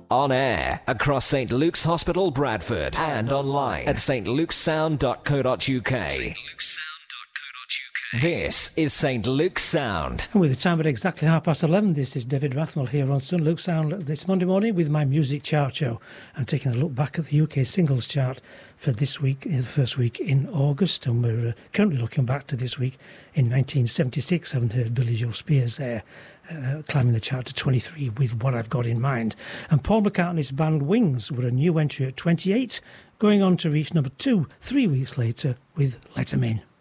On air across St Luke's Hospital, Bradford, and online at stlukessound.co.uk. This is St Luke's Sound. And with the time at exactly 11:30, this is David Rathmell here on St Luke's Sound this Monday morning with my music chart show. I'm taking a look back at the UK singles chart for this week, the first week in August, and we're currently looking back to this week in 1976. I haven't heard Billy Joe Spears there, climbing the chart to 23 with What I've Got in Mind. And Paul McCartney's band Wings were a new entry at 28, going on to reach number 2 3 weeks later with Let 'Em In.